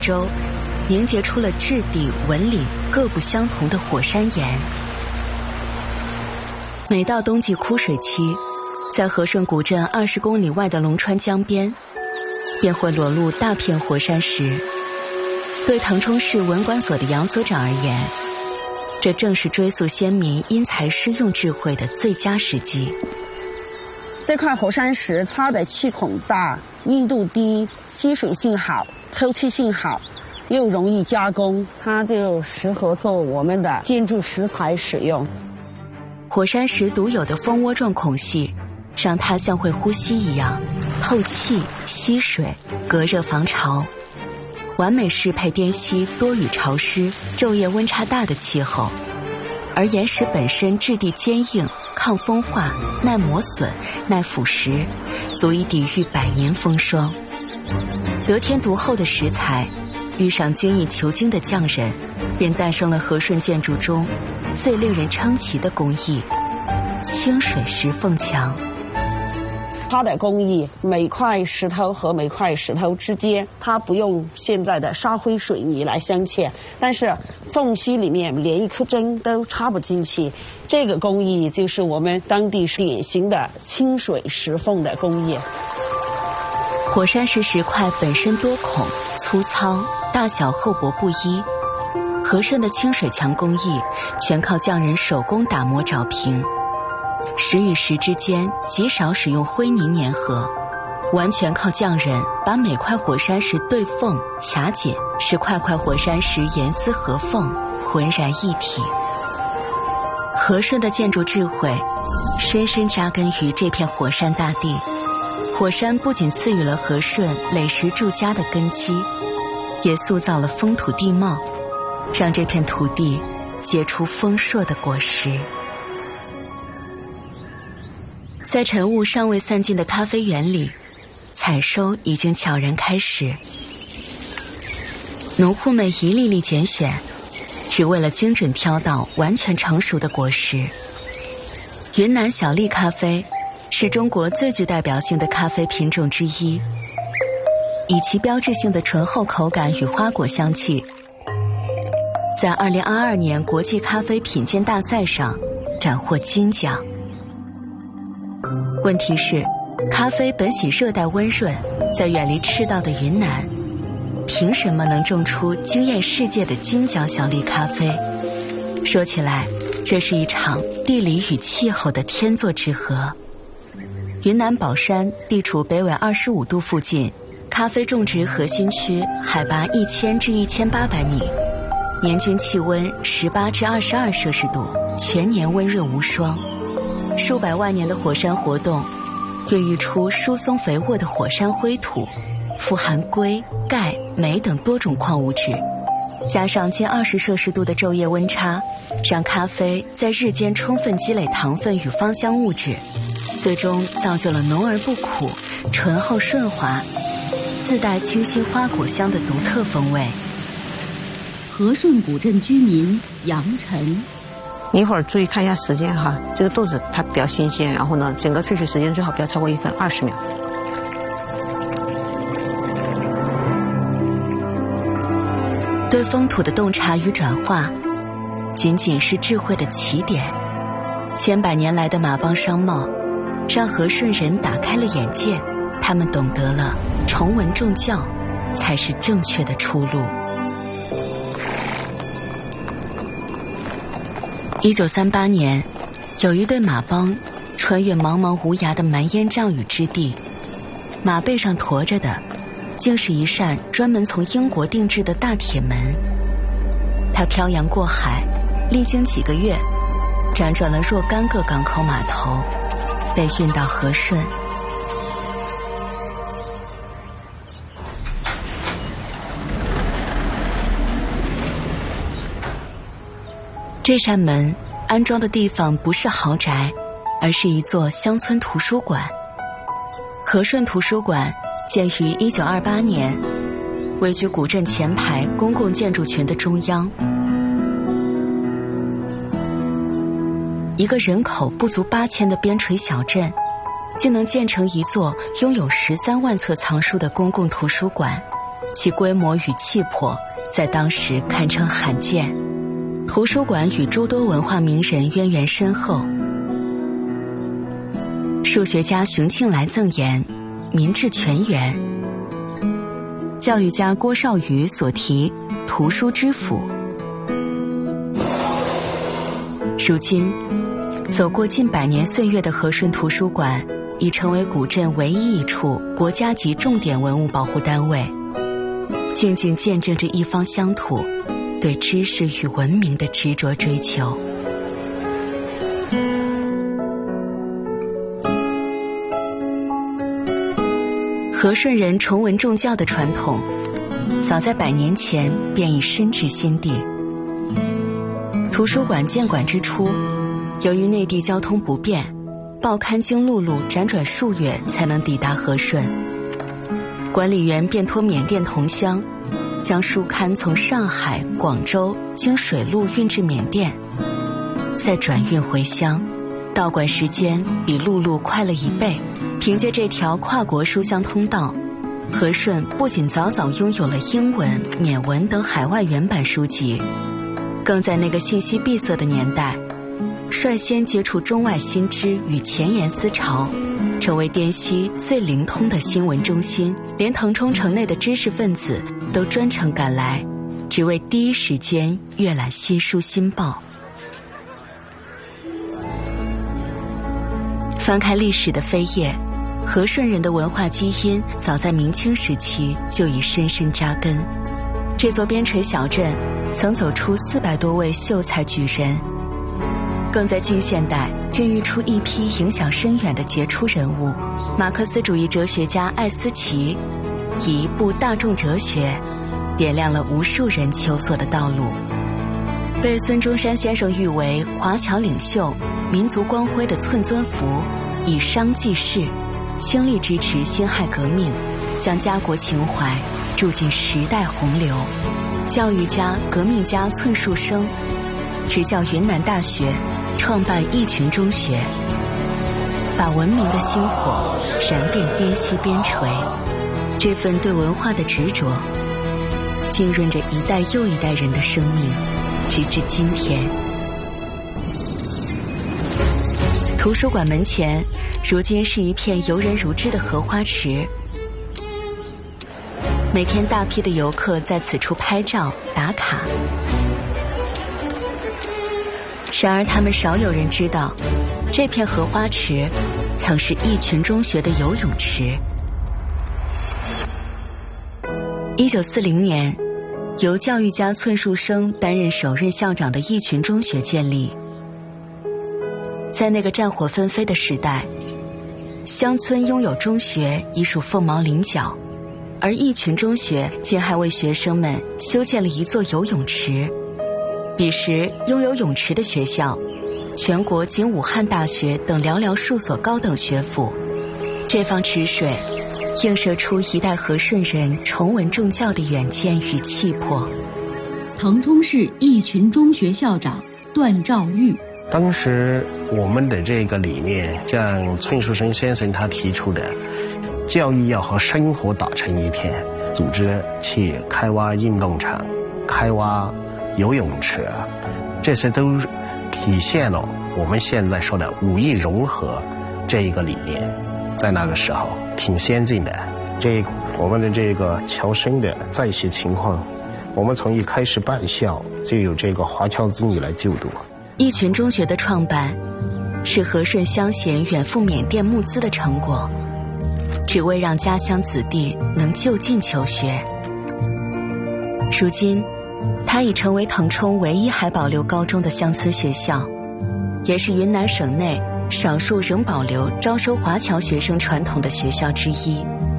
州凝结出了质地纹理各不相同的火山岩。每到冬季枯水期，在和顺古镇20公里外的龙川江边，便会裸露大片火山石。对腾冲市文管所的杨所长而言，这正是追溯先民因材施用智慧的最佳时机。 这块火山石它的气孔大，硬度低，吸水性好，透气性好，又容易加工，它就适合做我们的建筑石材使用。 火山石独有的蜂窝状孔隙，让它像会呼吸一样，透气、吸水、隔热防潮，完美适配滇西多雨潮湿、昼夜温差大的气候。而岩石本身质地坚硬、抗风化、耐磨损、耐腐蚀，足以抵御100年风霜。得天独厚的石材，遇上精益求精的匠人，便诞生了和顺建筑中最令人称奇的工艺——清水石缝墙。 它的工艺，每块石头和每块石头之间，它不用现在的沙灰水泥来镶嵌，但是缝隙里面连一颗针都插不进去。这个工艺就是我们当地典型的清水石缝的工艺。 火山石石块本身多孔、粗糙，大小厚薄不一。和顺的清水墙工艺全靠匠人手工打磨凿平。石与石之间极少使用灰泥粘合，完全靠匠人把每块火山石对缝卡紧，使块块火山石严丝合缝，浑然一体。和顺的建筑智慧深深扎根于这片火山大地。火山不仅赐予了和顺垒石筑家的根基，也塑造了风土地貌，让这片土地结出丰硕的果实。在晨雾尚未散尽的咖啡园里，采收已经悄然开始。农户们一粒粒拣选，只为了精准挑到完全成熟的果实。云南小粒咖啡是中国最具代表性的咖啡品种之一，以其标志性的醇厚口感与花果香气，在2022年国际咖啡品鉴大赛上斩获金奖。问题是，咖啡本喜热带温润，在远离赤道的云南，凭什么能种出惊艳世界的金角小粒咖啡？说起来，这是一场地理与气候的天作之合。云南保山地处北纬25度附近，咖啡种植核心区，海拔1000至1800米，年均气温18至22摄氏度，全年温润无霜。数百万年的火山活动，孕育出疏松肥沃的火山灰土，富含硅、钙、镁等多种矿物质，加上近20摄氏度的昼夜温差，让咖啡在日间充分积累糖分与芳香物质，最终造就了浓而不苦、醇厚顺滑、自带清新花果香的独特风味。 和顺古镇居民杨晨， 你一会儿注意看一下时间哈，这个豆子它比较新鲜，然后呢，整个萃取时间最好不要超过1分20秒。 对风土的洞察与转化，仅仅是智慧的起点。千百年来的马帮商贸，让和顺人打开了眼界，他们懂得了崇文重教才是正确的出路。1938年，有一对马帮穿越茫茫无涯的蛮烟瘴雨之地，马背上驮着的竟是一扇专门从英国定制的大铁门。它漂洋过海，历经几个月，辗转了若干个港口码头，被运到和顺。这扇门安装的地方不是豪宅，而是一座乡村图书馆。和顺图书馆建于1928年，位居古镇前排公共建筑群的中央。一个人口不足8000的边陲小镇，竟能建成一座拥有13万册藏书的公共图书馆， 其规模与气魄在当时堪称罕见。图书馆与诸多文化名人渊源深厚。数学家熊庆来赠言：民智泉源。教育家郭绍宇所题图书之府。如今走过近100年岁月的和顺图书馆已成为古镇唯一一处国家级重点文物保护单位，静静见证着一方乡土对知识与文明的执着追求。和顺人崇文重教的传统，早在100年前便已深植心地。图书馆建馆之初，由于内地交通不便，报刊经陆路辗转数月才能抵达和顺。管理员便托缅甸同乡，将书刊从上海、广州经水路运至缅甸，再转运回乡，到馆时间比陆路快了1倍。凭借这条跨国书香通道，和顺不仅早早拥有了英文、缅文等海外原版书籍，更在那个信息闭塞的年代，率先接触中外新知与前沿思潮，成为滇西最灵通的新闻中心。连腾冲城内的知识分子都专程赶来，只为第一时间阅览新书新报。翻开历史的扉页，和顺人的文化基因早在明清时期就已深深扎根。这座边陲小镇曾走出400多位秀才举人，更在近现代孕育出一批影响深远的杰出人物。马克思主义哲学家艾思奇以一部大众哲学点亮了无数人求索的道路，被孙中山先生誉为华侨领袖、民族光辉的寸尊福，以商济世，倾力支持辛亥革命，将家国情怀注进时代洪流。教育家、革命家寸树生执教云南大学，创办义群中学，把文明的星火燃遍滇西边陲。这份对文化的执着，浸润着一代又一代人的生命，直至今天。图书馆门前，如今是一片游人如织的荷花池。每天大批的游客在此处拍照打卡。然而他们少有人知道，这片荷花池曾是义群中学的游泳池。1940年，由教育家寸树生担任首任校长的义群中学建立。在那个战火纷飞的时代，乡村拥有中学已属凤毛麟角，而义群中学竟还为学生们修建了一座游泳池。彼时拥有泳池的学校，全国仅武汉大学等寥寥数所高等学府。这方池水映射出一代和顺人崇文重教的远见与气魄。 腾冲市义群中学校长段兆玉， 当时我们的这个理念，像寸树生先生他提出的，教育要和生活打成一片，组织去开挖运动场、开挖游泳池，这些都体现了我们现在说的五艺融合这一个理念。在那个时候挺先进的。我们的这个侨生的在学情况，我们从一开始办校就有这个华侨子女来就读。 义群中学的创办是和顺乡贤远赴缅甸募资的成果，只为让家乡子弟能就近求学。如今它已成为腾冲唯一还保留高中的乡村学校，也是云南省内少数仍保留招收华侨学生传统的学校之一。